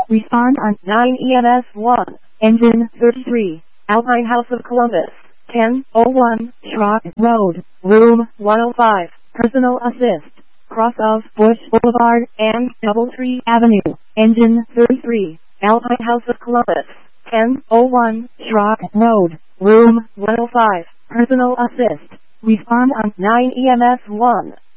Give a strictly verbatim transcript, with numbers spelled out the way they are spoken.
Respond on nine E M S one. engine thirty-three. Alpine House of Columbus. ten oh one. Schrock Road, Room one oh five. personal assist. Cross of Bush Boulevard and Doubletree Avenue, engine thirty-three. Alpine House of Columbus. ten oh one. Schrock Road, Room one oh five. personal assist. Respond on nine E M S one.